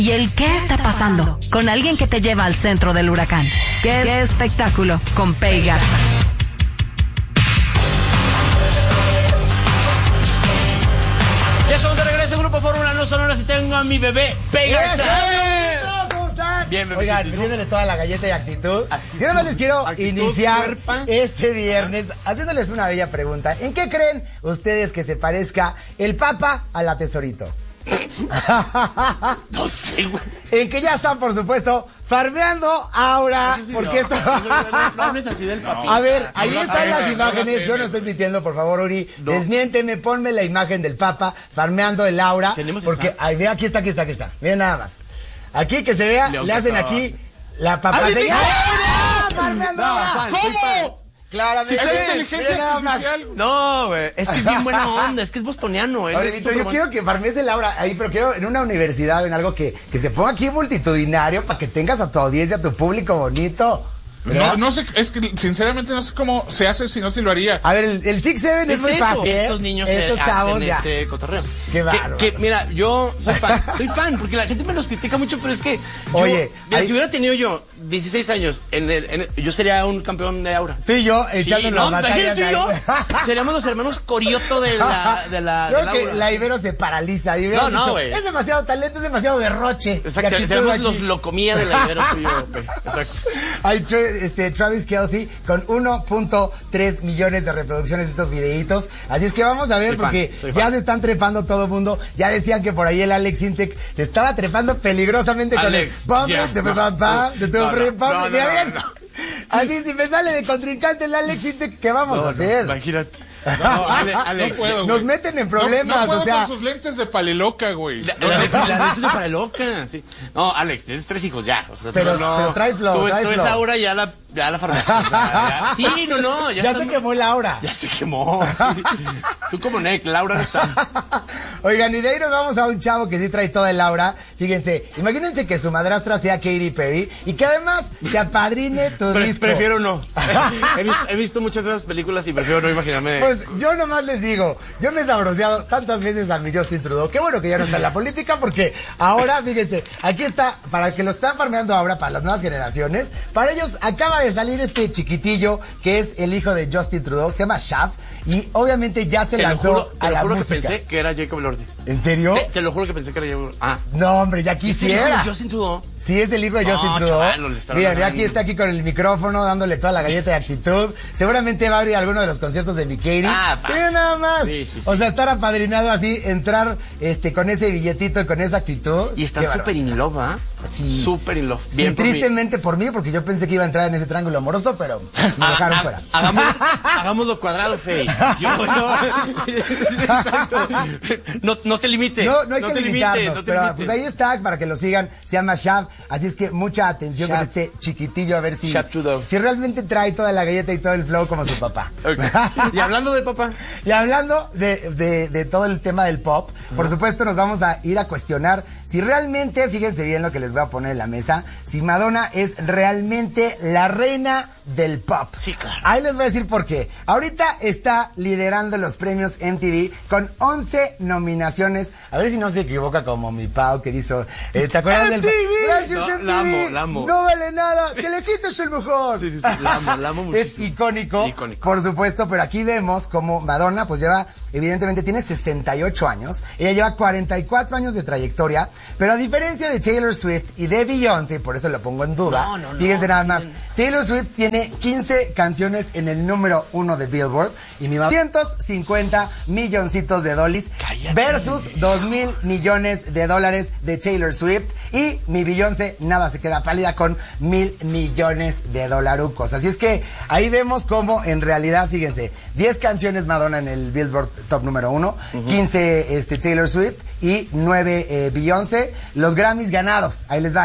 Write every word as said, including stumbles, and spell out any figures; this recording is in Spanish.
¿Y el qué está pasando? Con alguien que te lleva al centro del huracán. ¿Qué, ¿Qué espectáculo? Con Pei Garza. Ya estamos de regreso, Grupo Fórmula No Sonora. Si tengo a mi bebé Pei Garza. ¿Cómo están? Bien, bebé. Oigan, metiéndole toda la galleta y actitud. actitud Yo nada más les quiero actitud, iniciar cuerpa. este viernes haciéndoles una bella pregunta. ¿En qué creen ustedes que se parezca el Papa a la Tesorito? No sé, güey. En que ya están, por supuesto, farmeando Aura. No, sí, porque no, esto... no, no, no, no hables así del papi. A ver, ahí no, están no, las no, imágenes. no, Yo no, no estoy no. mintiendo, por favor, Uri. No. Desmiénteme, ponme la imagen del Papa farmeando el Aura. Tenemos porque, esa. ay, mira, aquí está, aquí está, aquí está. Miren nada más. Aquí que se vea, León le hacen Cazador. aquí la papa. ¡Ah, sí, sí! ¡Ah, farmeando No, Aura! Juan, soy ¿Cómo? Claramente. Si es Miren inteligencia nada más. artificial. No, güey. Es que es bien buena onda. Es que es bostoniano, eh. Ahorita, yo quiero que farmees el Aura ahí, pero quiero en una universidad, en algo que, que se ponga aquí multitudinario para que tengas a tu audiencia, a tu público bonito. No, no sé, es que sinceramente no sé cómo se hace, si no se lo haría. A ver, el, el Six Seven es, Es muy eso, fácil, ¿eh? estos niños Estos se chavos hacen ya. ese cotorreo. Qué bárbaro. Que, que, mira, yo soy fan, soy fan, porque la gente me los critica mucho, pero es que yo, Oye, mira, ahí- si hubiera tenido yo dieciséis años, en el, en el- yo sería un campeón de Aura. Tú y yo Sí, echando no, las batallas. imagínate tú y ahí. yo, seríamos los hermanos Corioto de la, de la, Creo del que Aura. la Ibero se paraliza. Y hubiera No, no, dicho, güey. es demasiado talento, es demasiado derroche. Exacto, Y aquí seremos estoy los aquí. locomía de la Ibero, tú y yo, güey. Exacto. Hay tra- este, Travis Kelce con uno punto tres millones de reproducciones de estos videitos. Así es que vamos a ver, Soy fan, porque soy ya fan. se están trepando todo el mundo. Ya decían que por ahí el Alex Intec se estaba trepando peligrosamente Alex, con el ya, Pump de no, papá, de tu no, no, Pump. no, no, Mira no, bien. no. Así, si me sale de contrincante el Alex Intec, ¿qué vamos No, a hacer? no, imagínate. No, Ale- Alex. No puedo, Nos güey. meten en No, problemas, no puedo o sea. con sus lentes de paleloca, güey. La, la, la, la neta es para loca, sí. No, Alex, tienes tres hijos ya. O sea, Pero, tú no, pero trae flow, tú, ves- trae tú ves flow. Aura ya la, ya la farmacia. O sea, ya- sí, no, no. Ya, Ya está- se quemó la aura. Ya se quemó. Sí. Tú como Nick, Laura no está. Oigan, y de ahí nos vamos a un chavo que sí trae toda el aura. Fíjense, imagínense que su madrastra sea Katy Perry y que además se apadrine tu Pre- disco. prefiero no. He visto, he visto muchas de esas películas y prefiero no imaginarme. Pues yo nomás les digo, yo me he sabroseado tantas veces a mi Justin Trudeau. Qué bueno que ya no está en la política porque ahora, fíjense, aquí está, para el que lo están farmeando ahora, para las nuevas generaciones, para ellos acaba de salir este chiquitillo que es el hijo de Justin Trudeau, se llama Shaft y obviamente ya se te lo lanzó juro, te a lo la juro que música. pensé que era Jacob Elordi. ¿En serio? Te, te lo juro que pensé que era Jacob Elordi. Ah. No, hombre, ya quisiera. Justin Trudeau. Sí, es el hijo de No, Justin Trudeau. chavalo, le están Mira, dando. aquí está aquí con el micrófono, dándole toda la galleta de actitud. Seguramente va a abrir alguno de los conciertos de mi Katy. Ah, fácil. Mira nada más. Sí, sí, sí. O sea, estar apadrinado así, entrar este con ese billetito y con esa actitud. Y está Qué súper in love, ¿ah? Sí. Súper in love. Sí, Bien por mí. tristemente por mí, porque yo pensé que iba a entrar en ese triángulo amoroso, pero me Ah, dejaron ah, fuera. Hagamos, hagámoslo cuadrado, Fey. Yo, yo- Exacto. No, no te limites. No, no hay que te limitarnos, limites, no te pero limites. pues ahí está, para que lo sigan, se llama Shav, así es que mucha atención Shav. con este chiquitillo, a ver si, Shav Trudeau. si realmente trae toda la galleta y todo el flow como su papá. Ok. Y hablando de papá. Y hablando de, de, de todo el tema del pop, por supuesto nos vamos a ir a cuestionar si realmente, fíjense bien lo que les voy a poner en la mesa, si Madonna es realmente la reina del pop. Sí, claro. Ahí les voy a decir por qué. Ahorita está liderando los premios M T V con once nominaciones. A ver si no se equivoca como mi Pau que dice, eh, ¿te acuerdas del... M T V? Gracias, No, M T V. la amo, la amo. No vale nada, que le quites el mejor. Sí, sí, sí, la amo, la amo Es muchísimo. icónico, Icónico. por supuesto, pero aquí vemos como Madonna pues lleva, evidentemente tiene sesenta y ocho años, ella lleva cuarenta y cuatro años de trayectoria, pero a diferencia de Taylor Swift y de Beyoncé, por eso lo pongo en duda, No, no, no, fíjense nada más, bien. Taylor Swift tiene quince canciones en el número uno de Billboard y mi Madonna ciento cincuenta milloncitos de dólares Cállate, versus vieja. dos mil millones de dólares de Taylor Swift y mi Beyoncé nada se queda pálida con mil millones de dolarucos. Así es que ahí vemos cómo en realidad, fíjense, diez canciones Madonna en el Billboard Top número uno, uh-huh. quince este, Taylor Swift y nueve eh, Beyoncé. Los Grammys ganados, ahí les va.